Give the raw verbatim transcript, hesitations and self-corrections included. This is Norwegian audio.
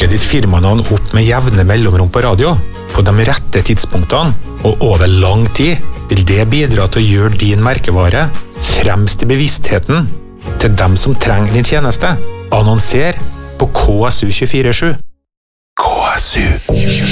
dukker ditt firmanavn opp med jevne mellomrom på radio, på de rette tidspunktene, og over lang tid, vil det bidra til å gjøre din merkevare fremst i bevisstheten til dem som trenger din tjeneste. Annonser på K S U to fire sju. K S U